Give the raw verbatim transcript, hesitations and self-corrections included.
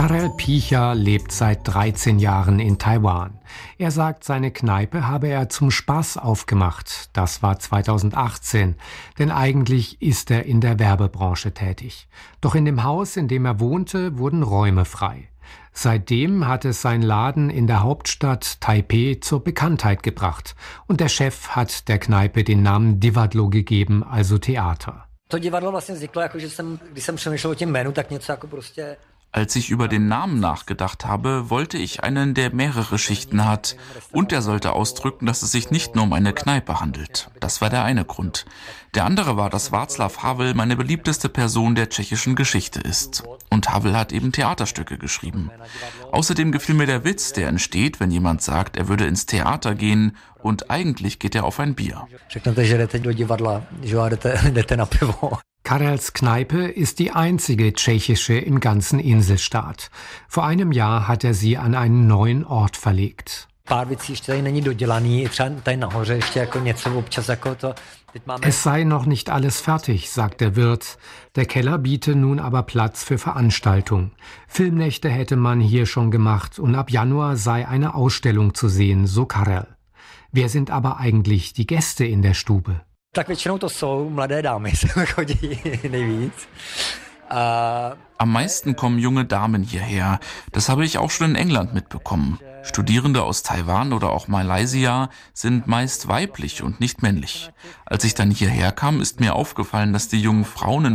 Karel Picha lebt seit dreizehn Jahren in Taiwan. Er sagt, seine Kneipe habe er zum Spaß aufgemacht. Das war zweitausendachtzehn, denn eigentlich ist er in der Werbebranche tätig. Doch in dem Haus, in dem er wohnte, wurden Räume frei. Seitdem hat es sein Laden in der Hauptstadt Taipeh zur Bekanntheit gebracht. Und der Chef hat der Kneipe den Namen Divadlo gegeben, also Theater. Als ich über den Namen nachgedacht habe, wollte ich einen, der mehrere Schichten hat. Und der sollte ausdrücken, dass es sich nicht nur um eine Kneipe handelt. Das war der eine Grund. Der andere war, dass Václav Havel meine beliebteste Person der tschechischen Geschichte ist. Und Havel hat eben Theaterstücke geschrieben. Außerdem gefiel mir der Witz, der entsteht, wenn jemand sagt, er würde ins Theater gehen und eigentlich geht er auf ein Bier. Karels Kneipe ist die einzige tschechische im ganzen Inselstaat. Vor einem Jahr hat er sie an einen neuen Ort verlegt. Es sei noch nicht alles fertig, sagt der Wirt. Der Keller biete nun aber Platz für Veranstaltungen. Filmnächte hätte man hier schon gemacht und ab Januar sei eine Ausstellung zu sehen, so Karel. Wer sind aber eigentlich die Gäste in der Stube? Am meisten kommen junge Damen hierher. Das habe ich auch schon in England mitbekommen. Studierende aus Taiwan oder auch Malaysia sind meist weiblich und nicht männlich. Als ich dann hierher kam, ist mir aufgefallen, dass die jungen Frauen in